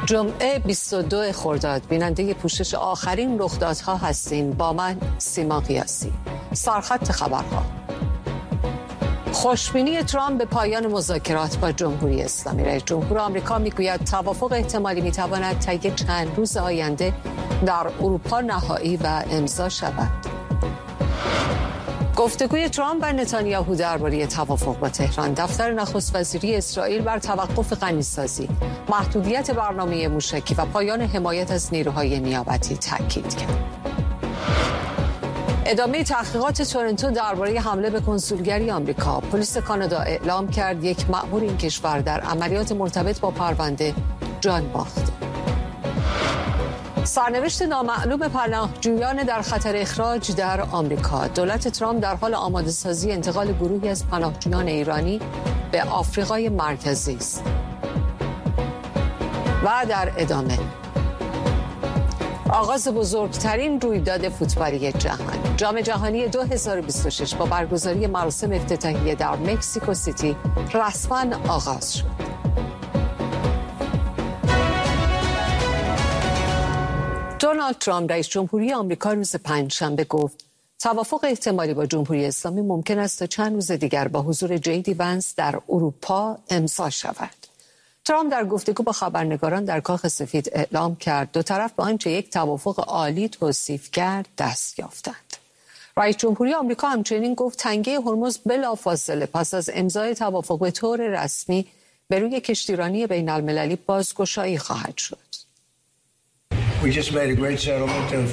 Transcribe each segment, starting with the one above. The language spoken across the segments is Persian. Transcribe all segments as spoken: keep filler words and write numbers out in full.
جمعه بیست و دو خرداد بیننده پوشش آخرین رخدادها هستین با من سیما قیاسی. سرخط خبرها. خوشبینی ترامپ به پایان مذاکرات با جمهوری اسلامی. رئیس جمهور آمریکا میگوید توافق احتمالی میتواند تا یک چند روز آینده در اروپا نهایی و امضا شود. گفتگوی ترامپ و نتانیاهو درباره توافق با تهران. دفتر نخست وزیری اسرائیل بر توقف غنیسازی، محدودیت برنامه موشکی و پایان حمایت از نیروهای نیابتی تاکید کرد. ادامه تحقیقات تورنتو درباره حمله به کنسولگری آمریکا. پلیس کانادا اعلام کرد یک مأمور این کشور در عملیات مرتبط با پرونده جان باخت. سرنوشت نامعلوم پناهجویان در خطر اخراج در آمریکا. دولت ترامپ در حال آماده سازی انتقال گروهی از پناهجویان ایرانی به آفریقای مرکزی است. و در ادامه آغاز بزرگترین رویداد فوتبالی جهان. جام جهانی دو هزار و بیست و شش با برگزاری مراسم افتتاحیه در مکزیکو سیتی رسما آغاز شد. دونالد ترامپ رئیس جمهوری آمریکا روز پنجشنبه گفت توافق احتمالی با جمهوری اسلامی ممکن است تا چند روز دیگر با حضور جی دی ونس در اروپا امضا شود. ترامپ در گفتگو با خبرنگاران در کاخ سفید اعلام کرد دو طرف به آنچه یک توافق عالی توصیف کرد دست یافتند. رئیس جمهوری آمریکا همچنین گفت تنگه هرمز بلافاصله پس از امضای توافق به طور رسمی به روی کشتیرانی بین المللی بازگشایی خواهد شد. We just made a great settlement of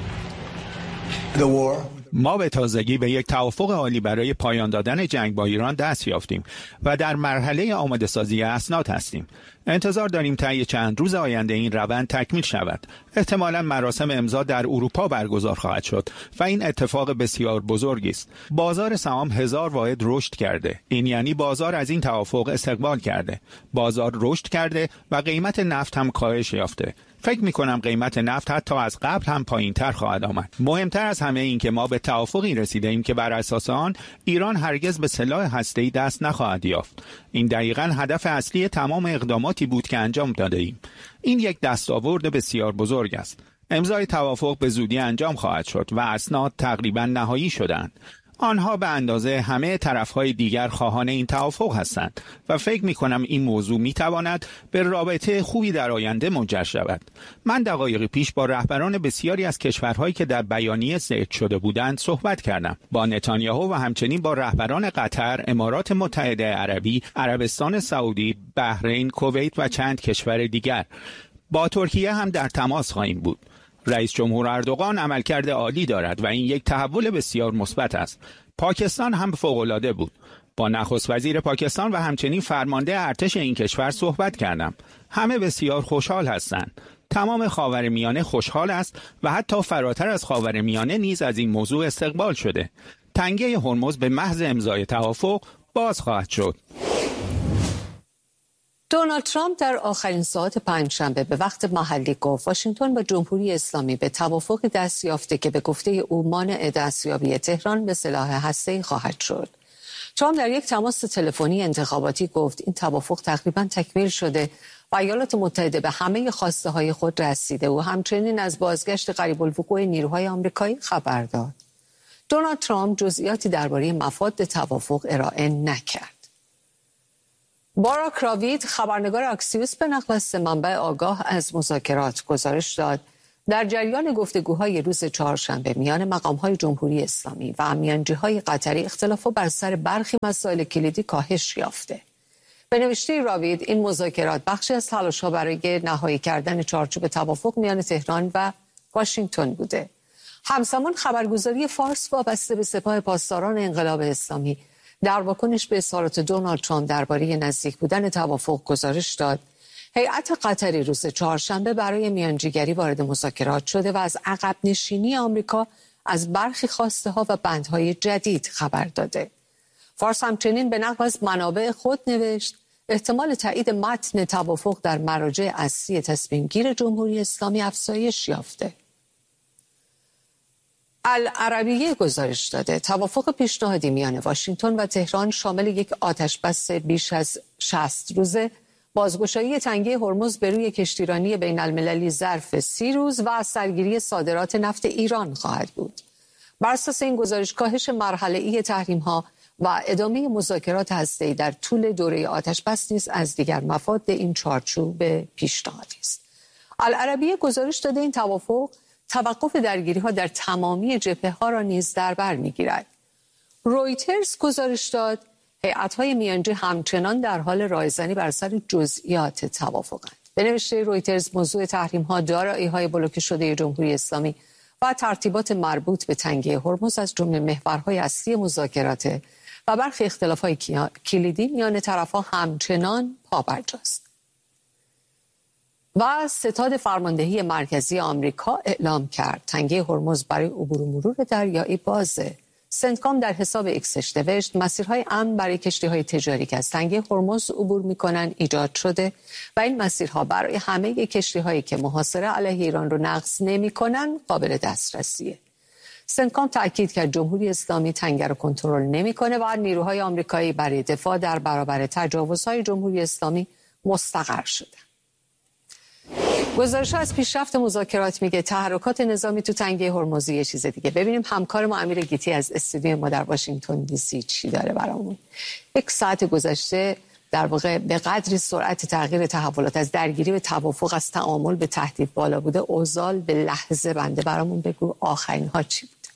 the war. ما به تازگی به یک توافق عالی برای پایان دادن جنگ با ایران دست یافتیم و در مرحله آماده سازی اسناد هستیم. انتظار داریم طی چند روز آینده این روند تکمیل شود. احتمالاً مراسم امضا در اروپا برگزار خواهد شد و این اتفاق بسیار بزرگی است. بازار سهام هزار واحد رشد کرده. این یعنی بازار از این توافق استقبال کرده. بازار رشد کرده و قیمت نفت هم کاهش یافته. فکر می کنم قیمت نفت حتی از قبل هم پایین تر خواهد آمد. مهمتر از همه این که ما به توافقی رسیده ایم که بر اساس آن ایران هرگز به سلاح هسته‌ای دست نخواهد یافت. این دقیقاً هدف اصلی تمام اقداماتی بود که انجام داده ایم. این یک دستاورد بسیار بزرگ است. امضای توافق به زودی انجام خواهد شد و اسناد تقریباً نهایی شدند. آنها به اندازه همه طرفهای دیگر خواهان این توافق هستند و فکر می کنم این موضوع می تواند به رابطه خوبی در آینده منجر شود. من دقایق پیش با رهبران بسیاری از کشورهایی که در بیانیه ذکر شده بودند صحبت کردم. با نتانیاهو و همچنین با رهبران قطر، امارات متحده عربی، عربستان سعودی، بحرین، کویت و چند کشور دیگر. با ترکیه هم در تماس خواهیم بود. رئیس جمهور اردوغان عملکرد عالی دارد و این یک تحول بسیار مثبت است. پاکستان هم فوق‌العاده بود. با نخست وزیر پاکستان و همچنین فرمانده ارتش این کشور صحبت کردم. همه بسیار خوشحال هستند. تمام خاورمیانه خوشحال است و حتی فراتر از خاورمیانه نیز از این موضوع استقبال شده. تنگه هرمز به محض امضای توافق باز خواهد شد. دونالد ترامپ در آخرین ساعات پنجشنبه به وقت محلی گفت واشنگتن و جمهوری اسلامی به توافق دست یافته که به گفته او مانع دستیابی تهران به سلاح هسته‌ای خواهد شد. ترامپ در یک تماس تلفنی انتخاباتی گفت این توافق تقریباً تکمیل شده و ایالات متحده به همه خواسته های خود رسیده و همچنین از بازگشت قریب الوقوع نیروهای آمریکایی خبر داد. دونالد ترامپ جزئیاتی درباره مفاد توافق ارائه نکرد. باراک راوید خبرنگار اکسیوس به نقل از سه منبع آگاه از مذاکرات گزارش داد در جریان گفتگوهای روز چهارشنبه میان مقام‌های جمهوری اسلامی و میانجی‌های قطری اختلافات بر سر برخی مسائل کلیدی کاهش یافته. به نوشته راوید این مذاکرات بخشی از تلاش‌ها برای نهایی کردن چارچوب توافق میان تهران و واشنگتن بوده. همزمان خبرگزاری فارس وابسته به سپاه پاسداران انقلاب اسلامی در واکنش به اظهارات دونالد ترامپ درباره نزدیک بودن توافق گزارش داد هیئت قطری روز چهارشنبه برای میانجیگری وارد مذاکرات شده و از عقب نشینی آمریکا از برخی خواسته ها و بندهای جدید خبر داده. فارس همچنین به نقل از منابع خود نوشت احتمال تایید متن توافق در مراجع اصلی تصمیم گیر جمهوری اسلامی افزایش یافته. العربیه گزارش داده توافق پیشنهادی میان واشنگتن و تهران شامل یک آتشبس بیش از شصت روزه بازگشایی تنگه هرمز به روی کشتیرانی بین المللی ظرف سی روز و سرگیری صادرات نفت ایران خواهد بود. بر اساس این گزارش کاهش مرحله‌ای تحریم‌ها و ادامه مذاکرات هسته‌ای در طول دوره آتش‌بس نیز از دیگر مفاد این چارچوب پیشنهادی است. العربیه گزارش داده این توافق توقف درگیری‌ها در تمامی جبهه‌ها را نیز در بر می‌گیرد. رویترز گزارش داد هیئت‌های میانجی همچنان در حال رایزنی بر سر جزئیات توافقند. به نوشته رویترز موضوع تحریم‌ها، دارایی‌های بلوکه شده جمهوری اسلامی و ترتیبات مربوط به تنگه هرمز از جمله محورهای اصلی مذاکرات و برخی اختلاف‌های کلیدی میان طرف‌ها همچنان پابرجاست. و ستاد فرماندهی مرکزی آمریکا اعلام کرد تنگه هرمز برای عبور و مرور دریایی بازه. سنتکام در حساب ایکسش نوشت مسیرهای امن برای کشتی‌های تجاری که از تنگه هرمز عبور می‌کنند ایجاد شده و این مسیرها برای همه کشتی‌هایی که محاصره علیه ایران رو نقض نمی‌کنند قابل دسترسیه. سنتکام تأکید کرد جمهوری اسلامی تنگه رو کنترل نمی‌کنه و نیروهای آمریکایی برای دفاع در برابر تجاوزهای جمهوری اسلامی مستقر شده. گزارش از پیشرفت مذاکرات میگه تحرکات نظامی تو تنگه هرمز یه چیز دیگه. ببینیم همکار ما امیر گیتی از استودیو ما در واشنگتن دی سی چی داره برامون. یک ساعت گذشته در واقع به قدری سرعت تغییر تحولات از درگیری به توافق، از تعامل به تهدید بالا بوده. اوزال به لحظه بنده برامون بگو آخرین ها چی بوده؟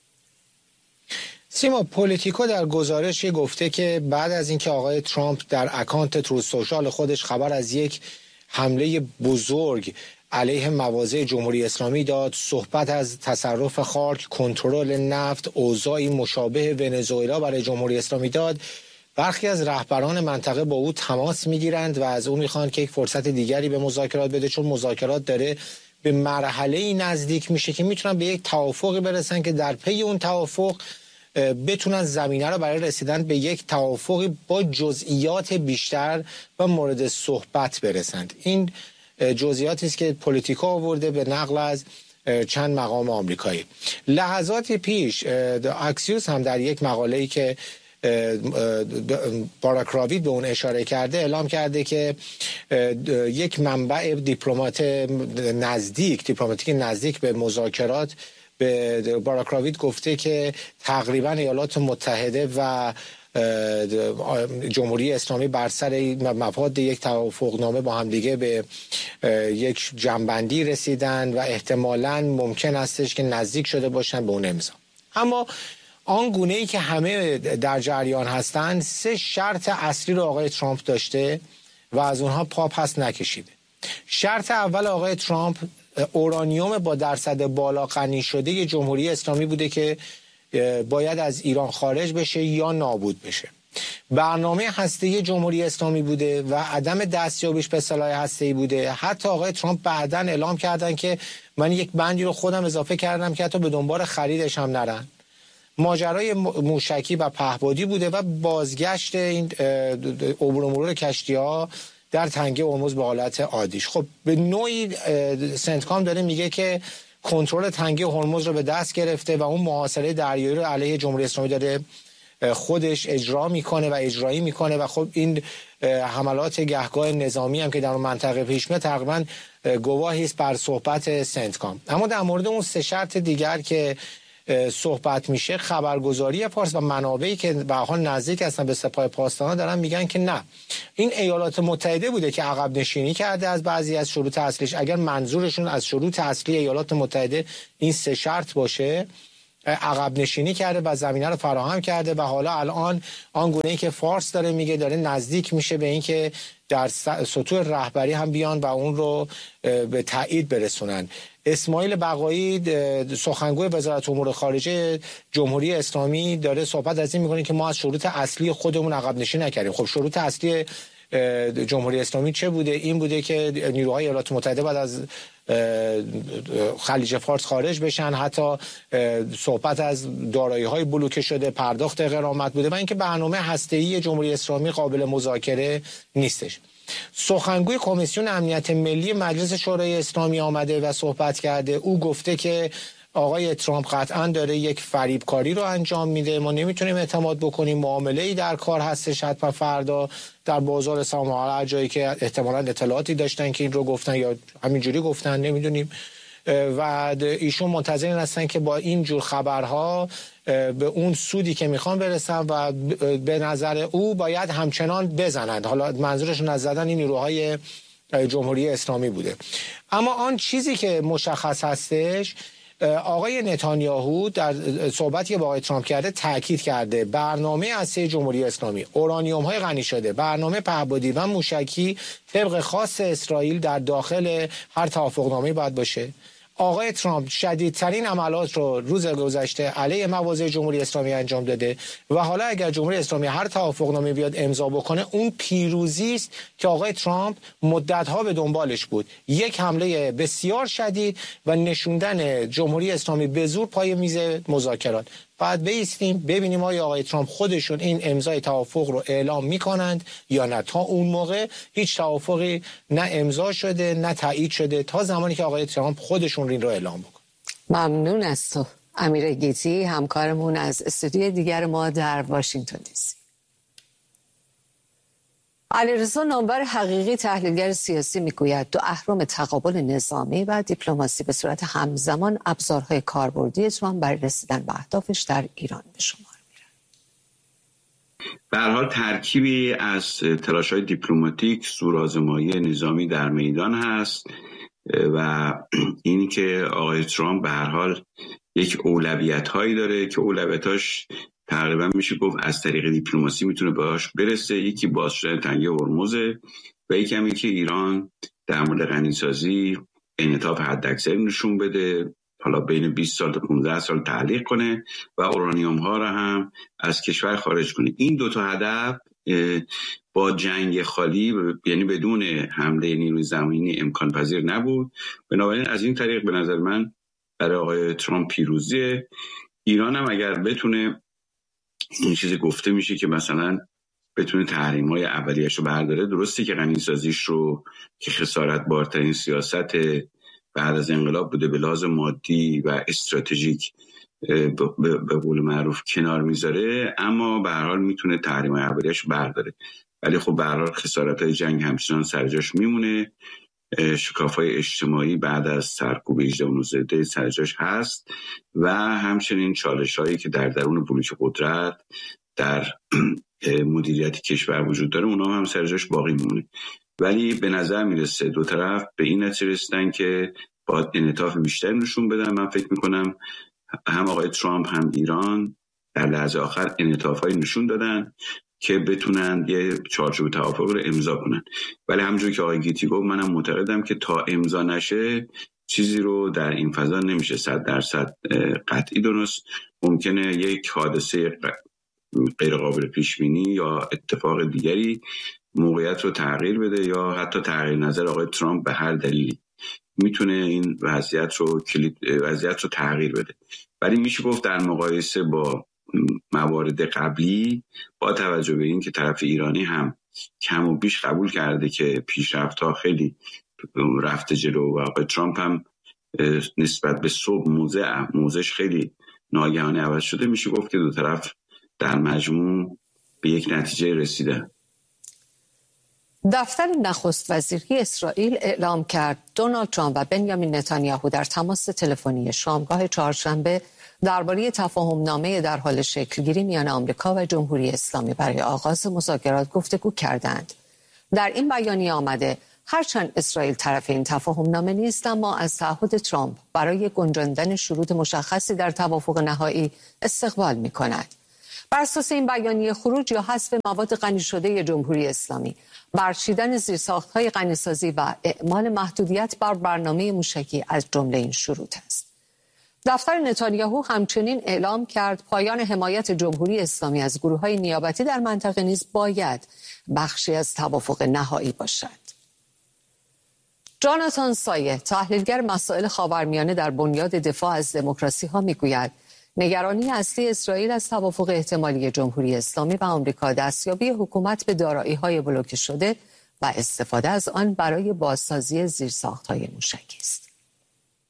سیما، پولیتیکو در گزارش گفته که بعد از اینکه آقای ترامپ در اکانت تروث سوشال خودش خبر از یک حمله بزرگ علیه مواضع جمهوری اسلامی داد، صحبت از تصرف خاک، کنترل نفت، اوضاعی مشابه ونزوئلا برای جمهوری اسلامی داد، برخی از رهبران منطقه با او تماس میگیرند و از او میخوان که یک فرصت دیگری به مذاکرات بده، چون مذاکرات داره به مرحله نزدیک میشه که میتونن به یک توافقی برسن که در پی اون توافق بتونن زمینه رو برای رسیدن به یک توافقی با جزئیات بیشتر و مورد صحبت برسند. این جزئیاتی است که پولیتیکو آورده به نقل از چند مقام آمریکایی. لحظاتی پیش اکسیوس هم در یک مقاله‌ای که باراک راوید به اون اشاره کرده اعلام کرده که یک منبع دیپلمات نزدیک دیپلماتیک نزدیک به مذاکرات به باراک راوید گفته که تقریبا ایالات متحده و جمهوری اسلامی بر سر مفاد یک توافقنامه با هم دیگه به یک جنبندی رسیدن و احتمالاً ممکن استش که نزدیک شده باشن به اون امضا. اما آن گونه‌ای که همه در جریان هستند سه شرط اصلی رو آقای ترامپ داشته و از اونها پا پس نکشیده. شرط اول آقای ترامپ اورانیوم با درصد بالا غنی شده جمهوری اسلامی بوده که باید از ایران خارج بشه یا نابود بشه. برنامه هسته‌ای جمهوری اسلامی بوده و عدم دستیابیش به سلاح هسته‌ای بوده. حتی آقای ترامپ بعداً اعلام کردن که من یک بندی رو خودم اضافه کردم که حتی به دنبال خریدش هم نرن. ماجرای موشکی و پهپادی بوده و بازگشت این عبور و مرور کشتی‌ها در تنگه هرمز به حالت عادیش. خب به نوعی سنتکام داره میگه که کنترل تنگه هرمز رو به دست گرفته و اون محاصره دریایی رو علیه جمهوری اسلامی داره خودش اجرا میکنه و اجرایی میکنه و خب این حملات گهگاه نظامی هم که در اون منطقه پیش میاد تقریبا گواهی است بر صحبت سنتکام. اما در مورد اون سه شرط دیگر که صحبت میشه، خبرگزاری فارس و منابعی که به حال نزدیک هستن به سپاه پاسداران دارن میگن که نه، این ایالات متحده بوده که عقب نشینی کرده از بعضی از شروط اصلیش. اگر منظورشون از شروط اصلی ایالات متحده این سه شرط باشه، عقب نشینی کرده و زمینه رو فراهم کرده و حالا الان آنگونه‌ای که فارس داره میگه داره نزدیک میشه به اینکه در سطوح رهبری هم بیان و اون رو به تایید برسونن. اسماعیل بقایی سخنگوی وزارت امور خارجه جمهوری اسلامی داره صحبت از این میکنه که ما از شروط اصلی خودمون عقب نشینی نکردیم. خب شروط اصلی جمهوری اسلامی چه بوده؟ این بوده که نیروهای ایالات متحده بعد از خلیج فارس خارج بشن، حتی صحبت از دارایی‌های بلوکه شده، پرداخت غرامت بوده و اینکه برنامه هسته‌ای جمهوری اسلامی قابل مذاکره نیستش. سخنگوی کمیسیون امنیت ملی مجلس شورای اسلامی آمده و صحبت کرده. او گفته که آقای ترامپ قطعا داره یک فریبکاری رو انجام میده. ما نمیتونیم اعتماد بکنیم. معامله‌ای در کار هستش حتما فردا در بازار سهام، هر جایی که احتمالاً اطلاعاتی داشتن که این رو گفتن یا همینجوری گفتن نمیدونیم، و ایشون منتظر هستن که با این جور خبرها به اون سودی که میخوان برسن و به نظر او باید همچنان بزنند. حالا منظورشون از زدن این نیروهای جمهوری اسلامی بوده. اما آن چیزی که مشخص هستش، آقای نتانیاهو در صحبتی که با آقای ترامپ کرده تاکید کرده برنامه هسته جمهوری اسلامی، اورانیوم های غنی شده، برنامه پهپادی و موشکی طبق خاص اسرائیل در داخل هر توافقنامه باید باشه. آقای ترامپ شدیدترین عملات رو روز گذشته علیه مواضع جمهوری اسلامی انجام داده و حالا اگر جمهوری اسلامی هر توافقنامه بیاد امضا بکنه، اون پیروزی است که آقای ترامپ مدت‌ها به دنبالش بود. یک حمله بسیار شدید و نشوندن جمهوری اسلامی به زور پای میز مذاکرات. بعد بایستیم ببینیم آیا آقای ترامپ خودشون این امضای توافق رو اعلام میکنند یا نه. تا اون موقع هیچ توافقی نه امضا شده نه تایید شده تا زمانی که آقای ترامپ خودشون این رو اعلام بکنن. ممنون از تو امیر گیتی، همکارمون از استودیوی دیگر ما در واشنگتن دی سی. علیرضا نامور حقیقی، تحلیلگر سیاسی، میگوید دو اهرم تقابل نظامی و دیپلماسی به صورت همزمان ابزارهای کاربردی ترامپ برای رسیدن به اهدافش در ایران به شمار میرن. به هر حال ترکیبی از تلاش‌های دیپلماتیک، زورآزمایی نظامی در میدان هست و این که آقای ترامپ به هر حال یک اولویت‌هایی داره که اولویتاش تقریبا میشه گفت از طریق دیپلماسی میتونه باهاش برسه. یکی باز شدن تنگه هرمز و یکی هم که ایران در مورد غنیسازی انعطاف حداکثری نشون بده، حالا بین بیست سال تا پانزده سال تعلیق کنه و اورانیوم ها رو هم از کشور خارج کنه. این دو تا هدف با جنگ خالی، یعنی بدون حمله نیروی زمینی، امکان پذیر نبود. بنابراین از این طریق به نظر من برای آقای ترامپ پیروزیه. ایران هم اگر بتونه، این چیزی گفته میشه که مثلا بتونه تحریم‌های اولیه‌اش رو برداره، درسته که غنی‌سازیش رو که خسارت بارترین سیاست بعد از انقلاب بوده به لحاظ مادی و استراتژیک به قول معروف کنار میذاره، اما به هر حال میتونه تحریم‌های اولیه‌اش رو برداره. ولی خب به هر حال خسارت‌های جنگ همچنان سر جاش میمونه. شکاف‌های اجتماعی بعد از سرکوب هجده و نوزده سر جاش هست و همچنین چالش‌هایی که در درون بلوک قدرت در مدیریت کشور وجود داره، اونا هم سر جاش باقی میمونه. ولی به نظر میرسه دو طرف به این نتیجه رسیدن که باید انعطاف بیشتر نشون بدن. من فکر میکنم هم آقای ترامپ هم ایران در لحظه آخر انعطاف‌های نشون دادن که بتونن یه چارچوب توافق رو امضا کنن. ولی همونجوری که آقای گیتی گفت، منم معتقدم که تا امضا نشه چیزی رو در این فضا نمیشه صد درصد قطعی درست. ممکنه یک حادثه غیر قابل پیش بینی یا اتفاق دیگری موقعیت رو تغییر بده یا حتی تغییر نظر آقای ترامپ به هر دلیلی میتونه این وضعیت رو کلید وضعیت رو تغییر بده. ولی میشه گفت در مقایسه با موارد قبلی، با توجه به این که طرف ایرانی هم کم و بیش قبول کرده که پیشرفت‌ها خیلی رفته جلو و آقای ترامپ هم نسبت به صبح موضع موضعش خیلی ناگهانی عوض شده، میشه گفت که دو طرف در مجموع به یک نتیجه رسیده. دفتر نخست وزیری اسرائیل اعلام کرد دونالد ترامپ و بنیامین نتانیاهو در تماس تلفنی شامگاه چهارشنبه درباره تفاهم‌نامه در حال شکلگیری میان آمریکا و جمهوری اسلامی برای آغاز مذاکرات گفتگو کردند. در این بیانیه آمده هرچند اسرائیل طرف این تفاهم‌نامه نیست، اما از تعهد ترامپ برای گنجاندن شروط مشخصی در توافق نهایی استقبال می‌کند. بر اساس این بیانیه، خروج یا حذف مواد غنی شده جمهوری اسلامی، برچیدن زیرساخت‌های غنی‌سازی و اعمال محدودیت بر برنامه موشکی از جمله این شروط است. دفتر نتانیاهو همچنین اعلام کرد پایان حمایت جمهوری اسلامی از گروه‌های نیابتی در منطقه نیز باید بخشی از توافق نهایی باشد. جاناتان سایه، تحلیلگر مسائل خاورمیانه در بنیاد دفاع از دموکراسی ها، میگوید نگرانی اصلی اسرائیل از توافق احتمالی جمهوری اسلامی و آمریکا دستیابی حکومت به دارایی‌های بلوکه شده و استفاده از آن برای بازسازی زیرساخت‌های موشکی است.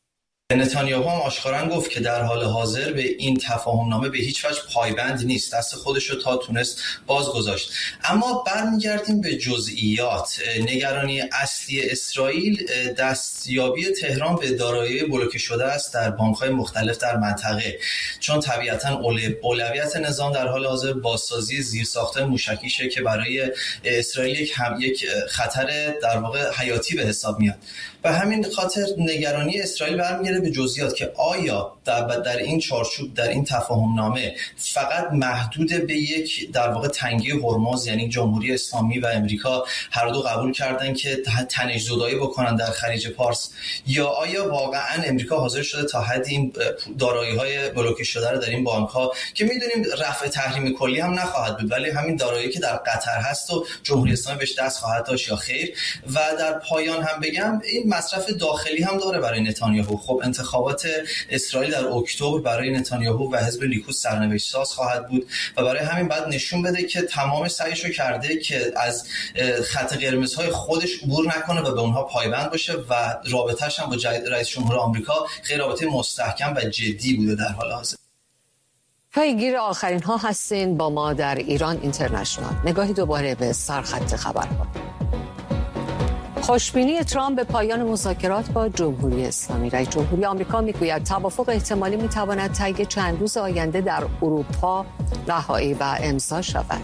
نتانیاهو هم آشکارا گفت که در حال حاضر به این تفاهمنامه به هیچ وجه پایبند نیست، دست خودش رو تا تونست باز گذاشت. اما برمیگردیم به جزئیات. نگرانی اصلی اسرائیل دستیابی تهران به دارایی بلوکه شده است در بانک‌های مختلف در منطقه، چون طبیعتاً اولویت نظام در حال حاضر بازسازی زیرساخت‌های موشکیشه که برای اسرائیل یک هم یک خطر در واقع حیاتی به حساب میاد. و همین خاطر نگرانی اسرائیل برمیگرده به جزئیات که آیا در, در این چارچوب در این تفاهمنامه فقط محدود به یک در واقع تنگه هرمز، یعنی جمهوری اسلامی و امریکا هر دو قبول کردن که تنش زدایی بکنن در خلیج پارس، یا آیا واقعا امریکا حاضر شده تا حد این دارایی‌های بلوکه شده رو در این بانک‌ها که می‌دونیم رفع تحریم کلی هم نخواهد بود، ولی همین دارایی که در قطر هست و جمهوری اسلامی بهش دست خواهد داشت یا خیر. و در پایان هم بگم این مصرف داخلی هم داره برای نتانیاهو. خب انتخابات اسرائیل در اکتبر برای نتانیاهو و حزب لیکود سرنوشت ساز خواهد بود و برای همین بعد نشون بده که تمام سعیشو کرده که از خط قرمزهای خودش عبور نکنه و به اونها پایبند باشه و رابطه‌اش هم با رئیس جمهور آمریکا خیلی رابطه مستحکم و جدی بوده در حال حاضر. پیگیر آخرین ها هستین با ما در ایران اینترنشنال. نگاهی دوباره به سرخط خبرها. خوشبینی ترامپ به پایان مذاکرات با جمهوری اسلامی. رئیس جمهوری آمریکا میگوید توافق احتمالی میتواند طی چند روز آینده در اروپا رهایی و امضا شود.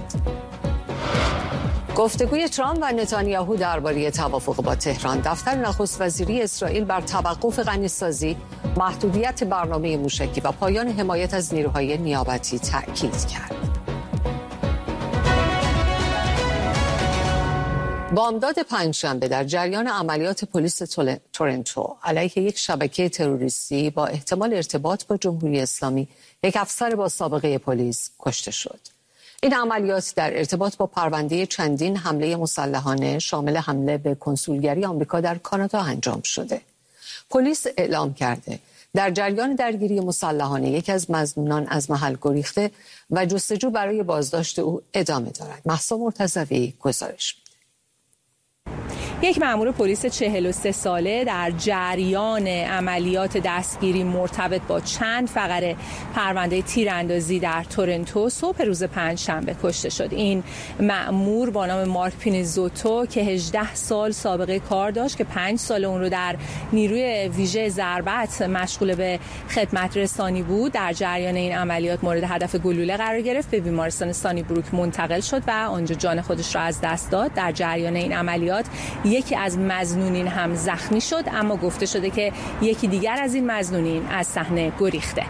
گفتگوی ترامپ و نتانیاهو درباره توافق با تهران. دفتر نخست وزیری اسرائیل بر توقف غنیسازی، محدودیت برنامه موشکی و پایان حمایت از نیروهای نیابتی تأکید کرد. بامداد پنجشنبه در جریان عملیات پلیس تورنتو علیه یک شبکه تروریستی با احتمال ارتباط با جمهوری اسلامی، یک افسر با سابقه پلیس کشته شد. این عملیات در ارتباط با پرونده چندین حمله مسلحانه شامل حمله به کنسولگری آمریکا در کانادا انجام شده. پلیس اعلام کرده در جریان درگیری مسلحانه یکی از مظنونان از محل گریخته و جستجو برای بازداشت او ادامه دارد. مهسا مرتضوی گزارش میده. یک مأمور پلیس چهل و سه ساله در جریان عملیات دستگیری مرتبط با چند فقره پرونده تیراندازی در تورنتو صبح روز پنجشنبه کشته شد. این مأمور با نام مارک پینیزوتو که هجده سال سابقه کار داشت که پنج سال اون رو در نیروی ویژه ضربت مشغول به خدمت رسانی بود، در جریان این عملیات مورد هدف گلوله قرار گرفت، به بیمارستان سانی بروک منتقل شد و آنجا جان خودش را از دست داد. در جریان این عملیات یکی از مظنونین هم زخمی شد، اما گفته شده که یکی دیگر از این مظنونین از صحنه گریخته.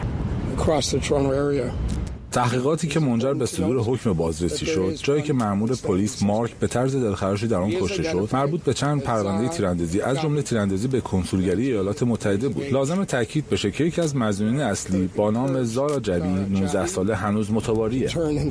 تحقیقاتی که منجر به صدور حکم بازرسی شد، جایی که مأمور پلیس مارک به طرز دلخراشی در آن کشته شد، مربوط به چند پرونده تیراندازی از جمله تیراندازی به کنسولگری ایالات متحده بود. لازم تاکید بشه که یکی از مظنونین اصلی با نام زارا جبی نوزده ساله هنوز متواریه.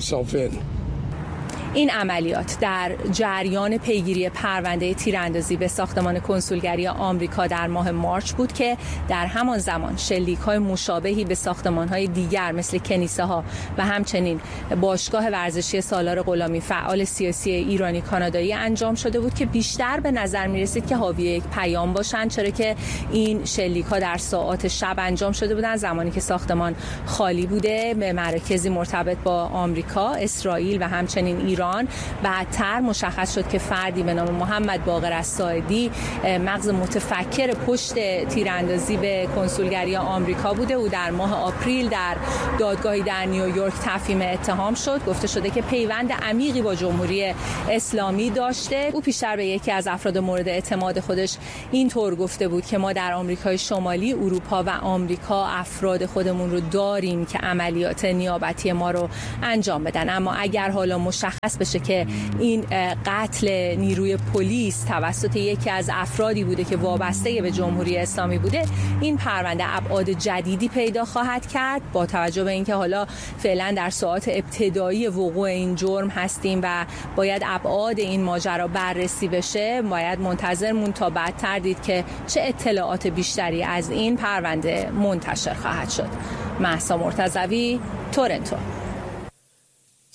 این عملیات در جریان پیگیری پرونده تیراندازی به ساختمان کنسولگری آمریکا در ماه مارچ بود که در همان زمان شلیک‌های مشابهی به ساختمان‌های دیگر مثل کنیسه‌ها و همچنین باشگاه ورزشی سالار غلامی فعال سیاسی ایرانی کانادایی انجام شده بود که بیشتر به نظر می‌رسید که حاوی یک پیام باشند، چرا که این شلیک‌ها در ساعات شب انجام شده بودند زمانی که ساختمان خالی بوده، به مراکزی مرتبط با آمریکا، اسرائیل و همچنین ایران. بعدتر مشخص شد که فردی به نام محمد باقر الساعدی مغز متفکر پشت تیراندازی به کنسولگری آمریکا بوده. او در ماه آپریل در دادگاهی در نیویورک تفهیم اتهام شد. گفته شده که پیوند عمیقی با جمهوری اسلامی داشته. او پیشتر به یکی از افراد مورد اعتماد خودش اینطور گفته بود که ما در آمریکای شمالی، اروپا و آمریکا افراد خودمون رو داریم که عملیات نیابتی ما رو انجام بدن، اما اگر حالا مشخص بشه که این قتل نیروی پلیس توسط یکی از افرادی بوده که وابسته به جمهوری اسلامی بوده، این پرونده ابعاد جدیدی پیدا خواهد کرد. با توجه به اینکه حالا فعلا در ساعات ابتدایی وقوع این جرم هستیم و باید ابعاد این ماجرا بررسی بشه، باید منتظر مون تا بعدتر دید که چه اطلاعات بیشتری از این پرونده منتشر خواهد شد. مهسا مرتضوی، تورنتو.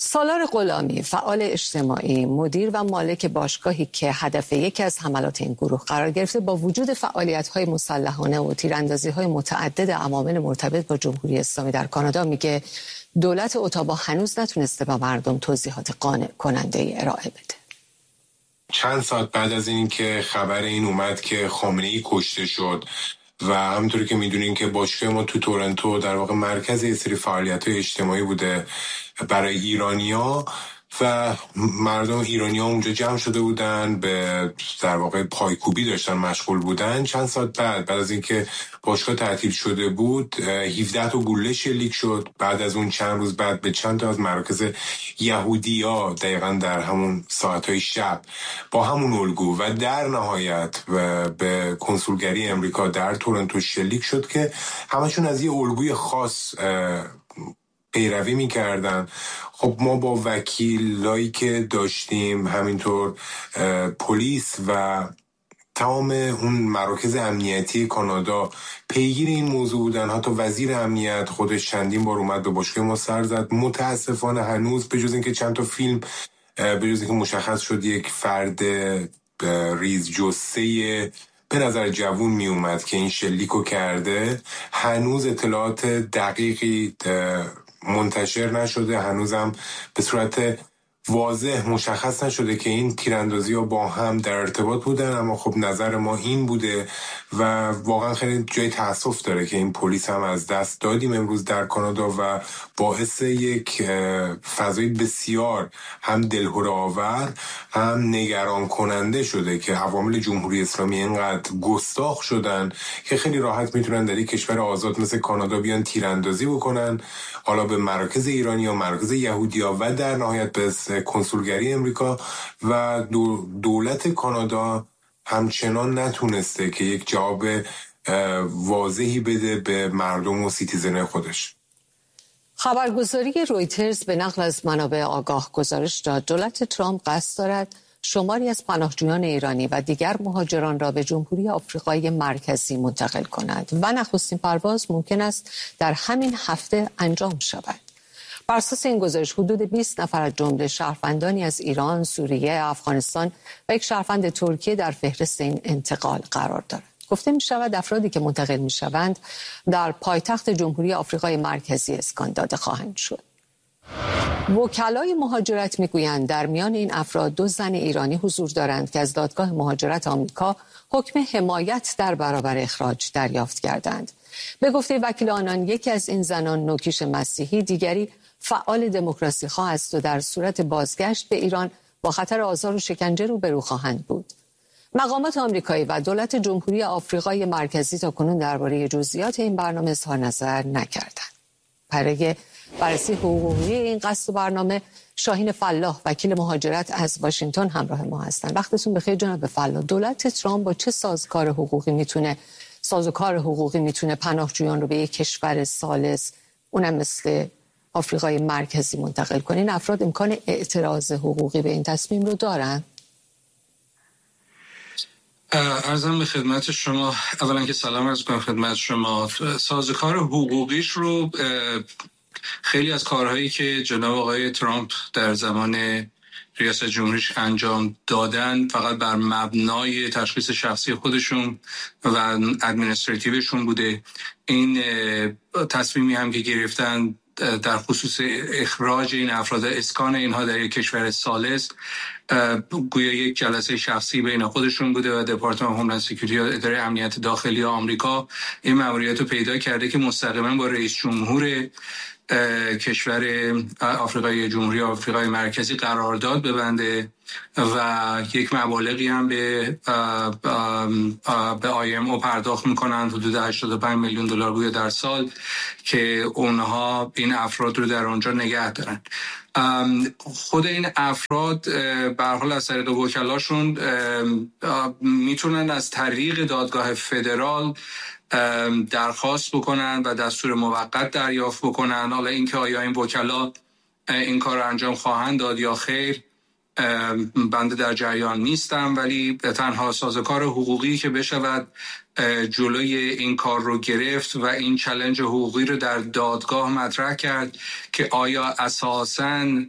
سالار غلامی، فعال اجتماعی، مدیر و مالک باشگاهی که هدف یکی از حملات این گروه قرار گرفته، با وجود فعالیت‌های مسلحانه و تیراندازی‌های متعدد عوامل مرتبط با جمهوری اسلامی در کانادا، میگه دولت اتاوا هنوز نتونسته به مردم توضیحات قانع کننده ارائه بده. چند ساعت بعد از این که خبر این اومد که خامنه‌ای کشته شد و همونطوری که میدونین که باشگاه ما تو تورنتو در واقع مرکز یه سری فعالیت‌های اجتماعی بوده برای ایرانیا و مردم ایرانیا اونجا جمع شده بودن، به در واقع پایکوبی داشتن مشغول بودن. چند ساعت بعد بعد از اینکه باشگاه تعطیل شده بود هفده تا گلوله شلیک شد. بعد از اون چند روز بعد به چند تا از مراکز یهودیا دقیقاً در همون ساعتهای شب با همون الگو و در نهایت به کنسولگری امریکا در تورنتو شلیک شد که همشون از یه الگوی خاص پیروی میکردن. خب ما با وکیلایی که داشتیم، همینطور پلیس و تمام اون مراکز امنیتی کانادا پیگیر این موضوع بودن. حتی وزیر امنیت خودش چندین بار اومد به باشگاه ما سر زد. متاسفانه هنوز به جز اینکه چند تا فیلم، به جز اینکه مشخص شد یک فرد ریز جثه به نظر جوون می اومد که این شلیکو کرده، هنوز اطلاعات دقیقی منتشر نشده. هنوزم به صورت واضح مشخص نشده که این تیراندازی ها با هم در ارتباط بودن. اما خب نظر ما این بوده و واقعا خیلی جای تأسف داره که این پلیس هم از دست دادیم امروز در کانادا و باعث یک فضای بسیار هم دلهره آور هم نگران کننده شده که عوامل جمهوری اسلامی اینقدر گستاخ شدن که خیلی راحت میتونن در یک کشور آزاد مثل کانادا بیان تیراندازی بکنن، حالا به مراکز ایرانی یا مراکز یهودیا و در نهایت به کنسولگری امریکا. و دولت کانادا همچنان نتونسته که یک جواب واضحی بده به مردم و سیتیزن خودش. خبرگزاری رویترز به نقل از منابع آگاه گزارش داد دولت ترامپ قصد دارد شماری از پناهجویان ایرانی و دیگر مهاجران را به جمهوری آفریقای مرکزی منتقل کند و نخستین پرواز ممکن است در همین هفته انجام شود. بر اساس این گزارش حدود بیست نفر از جمله شهروندانی از ایران، سوریه، افغانستان و یک شهروند ترکیه در فهرست این انتقال قرار دارند. گفته می شود افرادی که منتقل می شوند در پایتخت جمهوری آفریقای مرکزی اسکان داده خواهند شد. وکلای مهاجرت میگویند در میان این افراد دو زن ایرانی حضور دارند که از دادگاه مهاجرت آمریکا حکم حمایت در برابر اخراج دریافت کردند. به گفته وکیل آنان یکی از این زنان نوکیش مسیحی، دیگری فعال دموکراسی خواه است و در صورت بازگشت به ایران با خطر آزار و شکنجه روبرو خواهند بود. مقامات آمریکایی و دولت جمهوری آفریقای مرکزی تاکنون درباره جزئیات این برنامه اظهار نظر نکردند. برای بررسی حقوقی این قصد برنامه شاهین فلاح وکیل مهاجرت از واشنگتن همراه ما هستند. وقتتون بخیر جناب فلاح. دولت ترامپ با چه سازوکار حقوقی میتونه سازوکار حقوقی میتونه پناهجویان رو به یک کشور ثالث اونم مثل آفریقای مرکزی منتقل کنه؟ این افراد امکان اعتراض حقوقی به این تصمیم رو دارن؟ عرضم به خدمت شما، اولا که سلام عرض کنم خدمت شما. سازوکار حقوقیش رو خیلی از کارهایی که جناب آقای ترامپ در زمان ریاست جمهوریش انجام دادن فقط بر مبنای تشخیص شخصی خودشون و ادمنستراتیوشون بوده. این تصمیمی هم که گرفتن در خصوص اخراج این افراد، اسکان اینها در یک کشور ثالث، گویا یک جلسه شخصی بین خودشون بوده و دپارتمان هوملند سکیوریتی یا اداره امنیت داخلی آمریکا این مأموریت رو پیدا کرده که مستقیما با رئیس جمهور کشور آفریقای جمهوری آفریقای مرکزی قرارداد ببنده و یک مبالغی هم به به آی ام او پرداخت میکنن، حدود هشتاد و پنج میلیون دلار بوده در سال، که اونها این افراد رو در اونجا نگه دارن. خود این افراد به هر حال از طریق وکلاشون میتونن از طریق دادگاه فدرال درخواست بکنن و دستور موقت دریافت بکنن. حالا اینکه آیا این وکلا این کار رو انجام خواهند داد یا خیر بنده در جریان نیستم، ولی تنها سازوکار حقوقی که بشود جلوی این کار رو گرفت و این چالش حقوقی رو در دادگاه مطرح کرد که آیا اساساً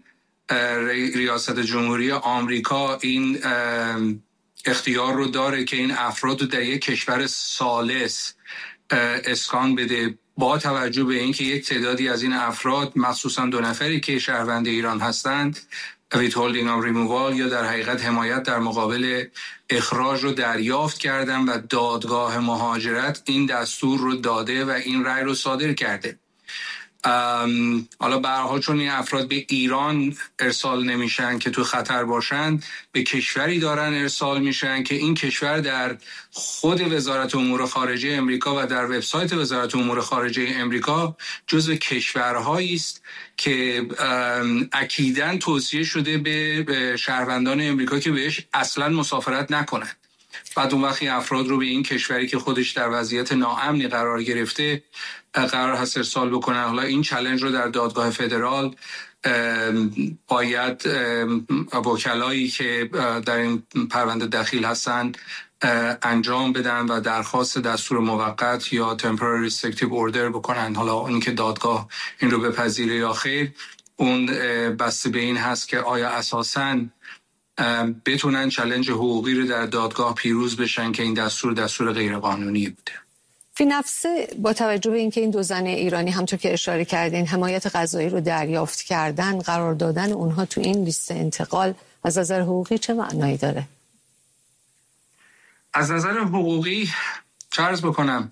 ریاست جمهوری آمریکا این اختیار رو داره که این افراد رو در یک کشور ثالث اسکان بده، با توجه به اینکه یک تعدادی از این افراد مخصوصا دو نفری که شهروند ایران هستند withholding of removal یا در حقیقت حمایت در مقابل اخراج رو دریافت کردن و دادگاه مهاجرت این دستور رو داده و این رأی رو صادر کرده. حالا به هر حال چون این افراد به ایران ارسال نمیشن که تو خطر باشن، به کشوری دارن ارسال میشن که این کشور در خود وزارت امور خارجه امریکا و در وبسایت وزارت امور خارجه امریکا جزو کشورهایی است که اکیداً توصیه شده به شهروندان امریکا که بهش اصلاً مسافرت نکنن. بعد اون وقتی افراد رو به این کشوری که خودش در وضعیت ناامنی قرار گرفته قرار هست ارسال بکنن. حالا این چالش رو در دادگاه فدرال باید وکلایی که در این پرونده دخیل هستن انجام بدن و درخواست دستور موقت یا temporary restrictive order بکنن. حالا اینکه دادگاه این رو بپذیره یا خیر اون بسته به این هست که آیا اساساً بتونن چالش حقوقی رو در دادگاه پیروز بشن که این دستور دستور غیرقانونی بوده. فی نفسه با توجه به اینکه این دو زن ایرانی همونطور که اشاره کردین حمایت قضایی رو دریافت کردن، قرار دادن اونها تو این لیست انتقال از نظر حقوقی چه معنایی داره؟ از نظر حقوقی چه عرض بکنم،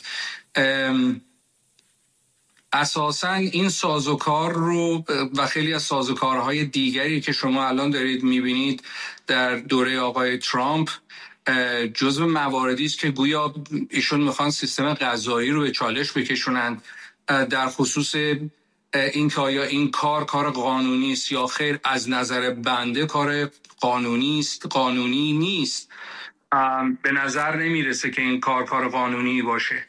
اساساً این سازوکار رو و خیلی از سازوکارهای دیگری که شما الان دارید میبینید در دوره آقای ترامپ جزو مواردی است که گویا ایشون میخوان سیستم قضایی رو به چالش بکشونند در خصوص این که آیا این کار کار قانونی است یا خیر. از نظر بنده کار قانونی است، قانونی نیست. به نظر نمیرسه که این کار کار قانونی باشه،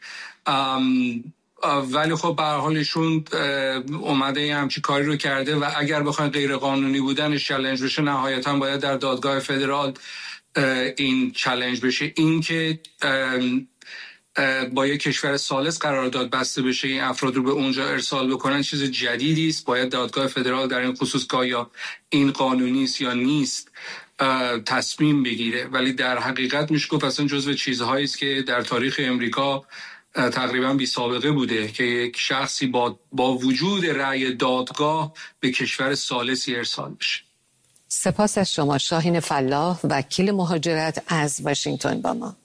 ولی خب به هر حال ایشون اومده همچی کاری رو کرده و اگر بخواین غیر قانونی بودنش چالش بشه نهایتاً باید در دادگاه فدرال این چالش بشه. این که با یک کشور ثالث قرارداد بسته بشه این افراد رو به اونجا ارسال بکنن چیز جدیدی است. باید دادگاه فدرال در این خصوص که آیا این قانونی است یا نیست تصمیم بگیره. ولی در حقیقت میشه گفت اصلا جزو چیزهایی است که در تاریخ امریکا تقریبا بی سابقه بوده که یک شخصی با با وجود رأی دادگاه به کشور ثالثی ارسال بشه. سپاس از شما شاهین فلاح، وکیل مهاجرت از واشنگتن با ما.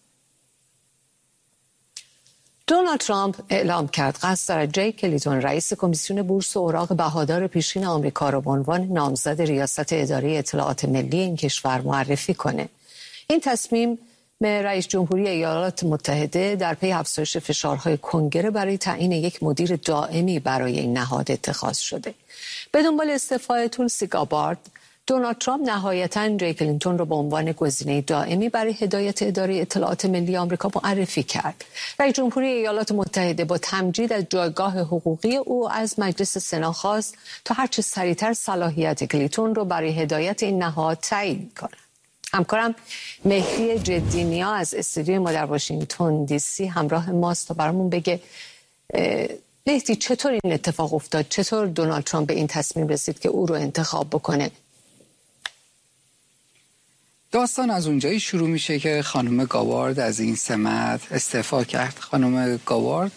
دونالد ترامپ اعلام کرد قصد دارد جی کلیتون رئیس کمیسیون بورس و اوراق بهادار پیشین آمریکا را به عنوان نامزد ریاست اداره اطلاعات ملی این کشور معرفی کنه. این تصمیم به رئیس جمهوری ایالات متحده در پی افزایش فشارهای کنگره برای تعیین یک مدیر دائمی برای این نهاد اتخاذ شده. به دنبال استعفای تولسی گابارد، دونالد ترامپ نهایتاً جی کلینتون را به عنوان گزینه دائمی برای هدایت اداره اطلاعات ملی آمریکا معرفی کرد. رئیس جمهوری ایالات متحده با تمجید از جایگاه حقوقی او از مجلس سنا خواست تا هرچه سریعتر صلاحیت کلینتون را برای هدایت این نهاد تعیین کند. همکارم مهدی جدی نیا از استودیوی ما در واشنگتن دی سی همراه ماست تا برامون بگه مهدی چطور این اتفاق افتاد، چطور دونالد ترامپ به این تصمیم رسید که او رو انتخاب بکنه؟ داستان از اونجایی شروع میشه که خانم گاوارد از این سمت استعفا کرد. خانم گاوارد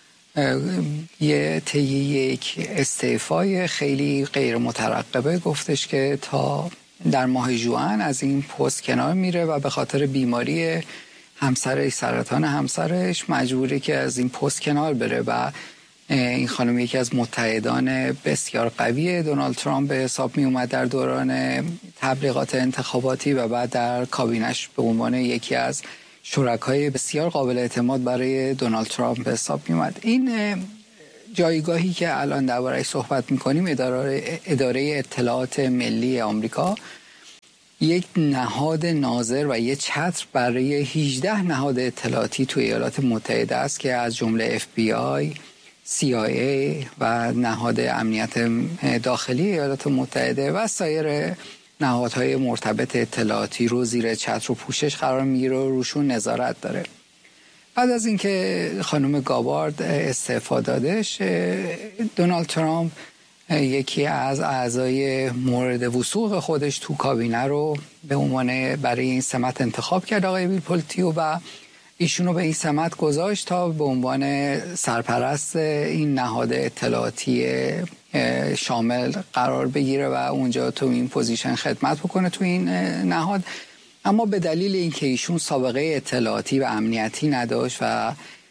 یه طی یک استعفای خیلی غیر مترقبه گفتش که تا در ماه ژوئن از این پست کنار میره و به خاطر بیماری همسرش، سرطان همسرش، مجبوره که از این پست کنار بره و این خانم یکی از متحدان بسیار قوی دونالد ترامپ به حساب می اومد در دوران تبلیغات انتخاباتی و بعد در کابینش به عنوان یکی از شرکای بسیار قابل اعتماد برای دونالد ترامپ به حساب می اومد. این جایگاهی که الان درباره‌اش صحبت می‌کنیم، اداره اداره اطلاعات ملی آمریکا، یک نهاد ناظر و یک چتر برای هجده نهاد اطلاعاتی توی ایالات متحده است که از جمله اف بی آی، سی آی ای و نهاد امنیت داخلی ایالات متحده و سایر نهادهای مرتبط اطلاعاتی رو زیر چتر و پوشش قرار میگیره و روشون نظارت داره. بعد از اینکه خانم گابارد استعفا دادش، دونالد ترامپ یکی از اعضای مورد وثوق خودش تو کابینه رو به عنوان برای این سمت انتخاب کرد، آقای بیل پولتیو، و ایشونو به این سمت گذاشت تا به عنوان سرپرست این نهاد اطلاعاتی شامل قرار بگیره و اونجا تو این پوزیشن خدمت بکنه تو این نهاد. اما به دلیل اینکه ایشون سابقه اطلاعاتی و امنیتی نداشت و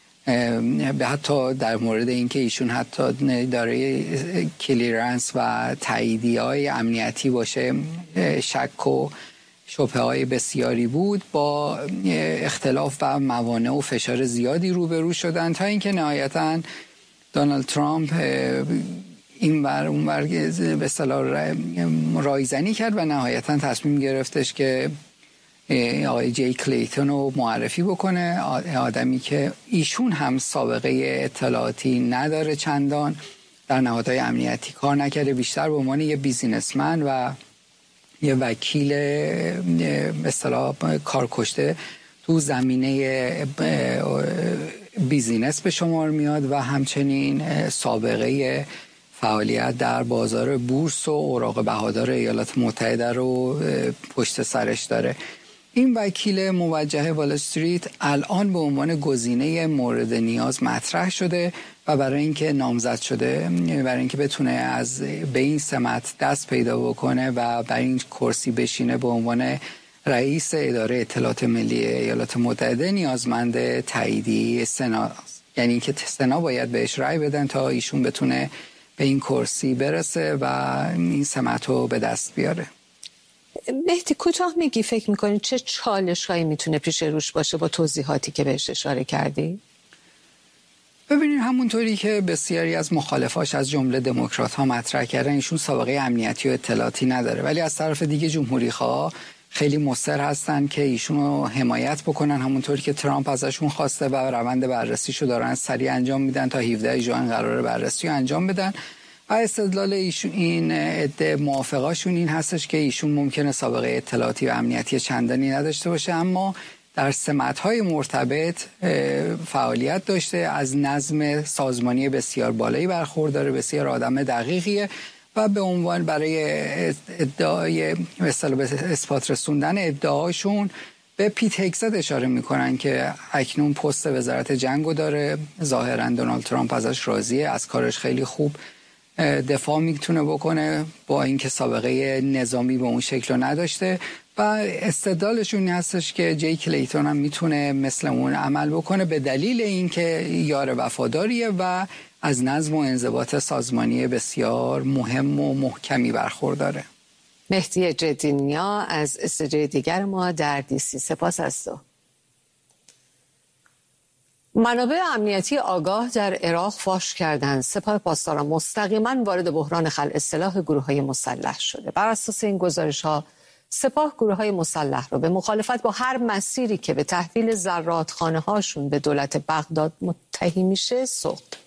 به حتی در مورد اینکه ایشون حتی داره کلیرنس و تاییدیه‌های امنیتی باشه شک و شبهه های بسیاری بود، با اختلاف و موانع و فشار زیادی روبرو شدن تا اینکه نهایتاً دونالد ترامپ این بر اون بر به اصطلاح رایزنی کرد و نهایتاً تصمیم گرفتش که آقای جی کلیتون رو معرفی بکنه، آدمی که ایشون هم سابقه اطلاعاتی نداره، چندان در نهادهای امنیتی کار نکرده، بیشتر به عنوان یه بیزینسمن و یه وکیل به اصطلاح کارکشته تو زمینه بیزینس به شمار میاد و همچنین سابقه فعالیت در بازار بورس و اوراق بهادار ایالات متحده رو پشت سرش داره. این وکیل موجه وال استریت الان به عنوان گزینه مورد نیاز مطرح شده و برای اینکه نامزد شده، برای اینکه بتونه از به این سمت دست پیدا بکنه و برای این کرسی بشینه به عنوان رئیس اداره اطلاعات ملی ایالات متحده، نیازمند تاییدیه سنا، یعنی اینکه سنا باید بهش رأی بدن تا ایشون بتونه به این کرسی برسه و این سمت رو به دست بیاره. مهدی کوتاه میگی فکر میکنی چه چالش هایی میتونه پیش روش باشه با توضیحاتی که بهش اشاره کردی؟ ببینید همونطوری که بسیاری از مخالفاش از جمله دموکرات ها مطرح کردن، ایشون سابقه امنیتی و اطلاعاتی نداره، ولی از طرف دیگه جمهوری خواه خیلی مصر هستن که ایشون رو حمایت بکنن، همونطوری که ترامپ ازشون خواسته و روند بررسیشو دارن سریع انجام میدن تا هفدهم ژوئن قراره بررسی رو انجام بدن. و استدلال ایشون این عده موافقاشون این هستش که ایشون ممکنه سابقه اطلاعاتی و امنیتی چندانی نداشته باشه، اما در سمت‌های مرتبط فعالیت داشته، از نظم سازمانی بسیار بالایی برخورداره، بسیار آدم دقیقیه و به عنوان برای ادعای مثلا به اثبات رسوندن ادعاشون به پیت هگست اشاره میکنن که اکنون پست وزارت جنگو داره. ظاهرا دونالد ترامپ ازش راضیه، از کارش خیلی خوب دفاع میتونه بکنه با اینکه سابقه نظامی به اون شکل نداشته و استدلالشون هستش که جی کلیتون هم میتونه مثل اون عمل بکنه به دلیل اینکه یار وفاداریه و از نظم و انضباط سازمانی بسیار مهم و محکمی برخورداره. مهدی جدینیا از استودیوی دیگر ما در دی سی، سپاس از تو. منابع امنیتی آگاه در عراق فاش کردند سپاه پاسداران مستقیما وارد بحران خلع سلاح گروه‌های مسلح شده. بر اساس این گزارش‌ها سپاه گروه‌های مسلح را به مخالفت با هر مسیری که به تحویل زرادخانه‌هاشون به دولت بغداد متهم میشه سوق داده.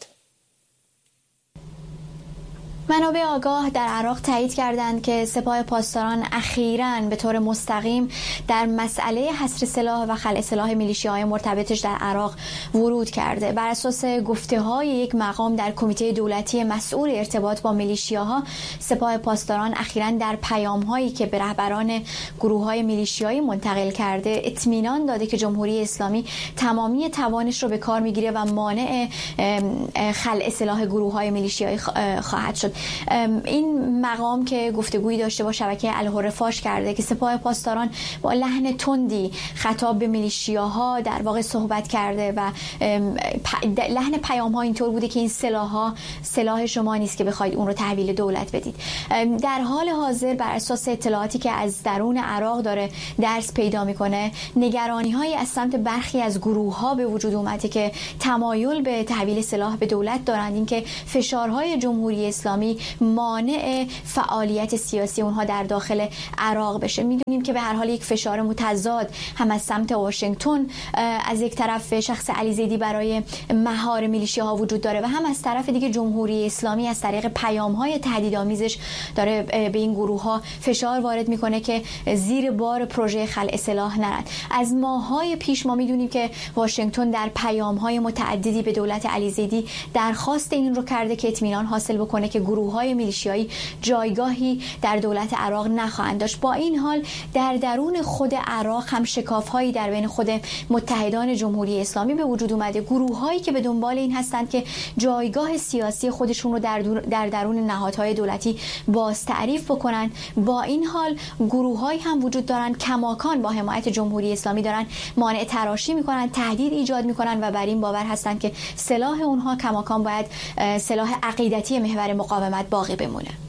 منابع آگاه در عراق تایید کردند که سپاه پاسداران اخیراً به طور مستقیم در مسئله حصر سلاح و خلع سلاح میلیشیاهای مرتبطش در عراق ورود کرده. بر اساس گفته‌های یک مقام در کمیته دولتی مسئول ارتباط با میلیشیاها، سپاه پاسداران اخیراً در پیام‌هایی که به رهبران گروه‌های میلیشیایی منتقل کرده اطمینان داده که جمهوری اسلامی تمامی توانش رو به کار می‌گیره و مانع خلع سلاح گروه‌های میلیشیایی خواهد شد. این مقام که گفتگویی داشته با شبکه الحر فاش کرده که سپاه پاسداران با لحن تندی خطاب به میلیشیاها در واقع صحبت کرده و لحن پیام ها اینطور بوده که این سلاح ها سلاح شما نیست که بخواید اون رو تحویل دولت بدید. در حال حاضر بر اساس اطلاعاتی که از درون عراق داره درس پیدا میکنه، نگرانی های از سمت برخی از گروه ها به وجود اومده که تمایل به تحویل سلاح به دولت دارند، اینکه فشارهای جمهوری اسلامی مانع فعالیت سیاسی اونها در داخل عراق بشه. میدونیم که به هر حال یک فشار متضاد هم از سمت واشنگتن از یک طرف شخص علی زیدی برای مهار میلیشیاها وجود داره و هم از طرف دیگه جمهوری اسلامی از طریق پیام‌های تهدیدآمیزش داره به این گروه‌ها فشار وارد میکنه که زیر بار پروژه خلع سلاح نرن. از ماه‌های پیش ما میدونیم که واشنگتن در پیام‌های متعددی به دولت علی زیدی درخواست این رو کرده که اطمینان حاصل بکنه که گروه گروه‌های میلیشیایی جایگاهی در دولت عراق نخواهند داشت. با این حال در درون خود عراق هم شکاف‌هایی در بین خود متحدان جمهوری اسلامی به وجود اومده. گروه‌هایی که به دنبال این هستند که جایگاه سیاسی خودشون رو در در درون نهادهای دولتی باز تعریف بکنن. با این حال گروه‌هایی هم وجود دارن کماکان با حمایت جمهوری اسلامی دارن مانع تراشی میکنن، تهدید ایجاد میکنن و بر این باور هستند که سلاح اونها کماکان باید سلاح عقیدتی محور مقاومت باقی بمونه.